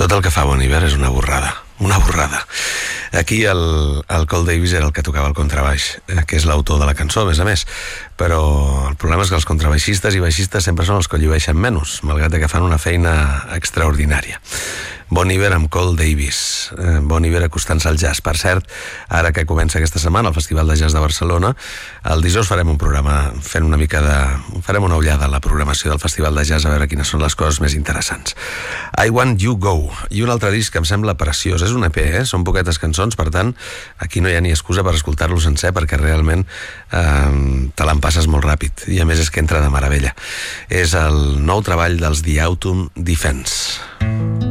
Tot el que fa Bon Iver és una borrada. Una borrada. Aquí el Cole Davis era el que tocava el contrabaix, que és l'autor de la cançó, a més, però el problema és que els contrabaixistes i baixistes sempre són els que llueixen menys, malgrat que fan una feina extraordinària. Bon Iver amb Cole Davis, Bon Iver acostant-se al jazz. Per cert, ara que comença aquesta setmana el Festival de Jazz de Barcelona, el dijous farem un programa fent una mica farem una ullada a la programació del Festival de Jazz, a veure quines són les coses més interessants. I Want You Go, i un altre disc que em sembla preciós, és un EP, són poquetes cançons, per tant, aquí no hi ha ni excusa per escoltar-lo sencer, perquè realment te l'empasses molt ràpid, i a més és que entra de meravella. És el nou treball dels The Autumn Defense.